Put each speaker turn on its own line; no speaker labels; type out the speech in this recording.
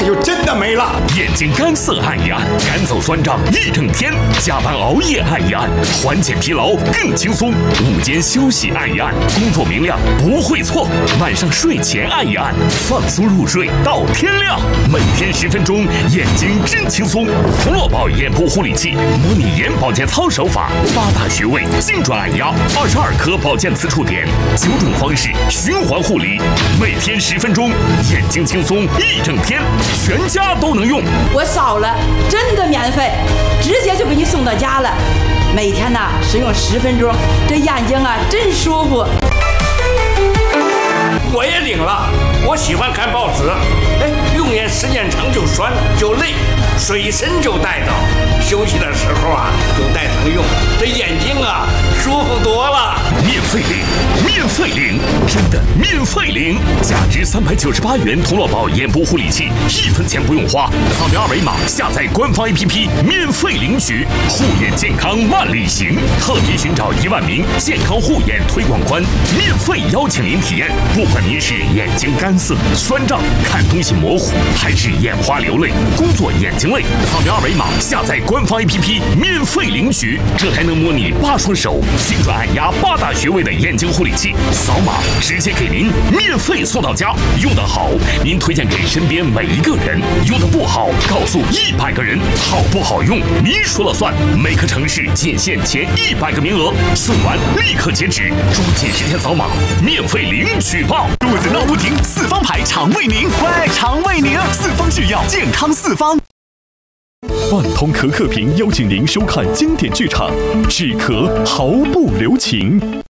就真的没了。
眼睛干涩按一按，赶走酸胀一整天，加班熬夜按一按，缓解疲劳更轻松。午间休息按一按，工作明亮不会错。晚上睡前按一按，放松入睡到天亮。每天10分钟，眼睛真轻松。童乐宝眼部护理器，模拟眼保健操手法，8大穴位精准按压，22颗保健刺触点，9种方式循环护理，每天10分钟，眼睛轻松一整天，全家都能用。
我扫了，真的免费，直接就给你送到家了。每天呢使用10分钟，这眼睛啊真舒服。
我也领了，我喜欢看报纸，用眼时间长就酸就累，随身就带着，休息的时候啊就带上用，这眼睛啊舒服多了。
免费领，免费领，真的免费领！价值398元童乐宝眼部护理器，1分钱不用花，扫描2维码下载官方 APP 免费领取，护眼健康万里行，特别寻找1万名健康护眼推广官，免费邀请您体验。不管您是眼睛干涩、酸胀、看东西模糊，还是眼花流泪、工作眼睛累，扫描2维码下载官方 APP 免费领取，这还能模拟8双手精准按压8大穴位的眼睛护理器，扫码直接给您免费送到家。用得好，您推荐给身边每一个人；用得不好，告诉100个人。好不好用，您说了算。每个城市仅限前100个名额，送完立刻截止，抓紧时间扫码，免费领取吧！
肚子闹不停，四方牌肠胃宁，喂，肠胃宁，四方制药，健康四方。万通可可屏邀请您收看经典剧场《止咳毫不留情》。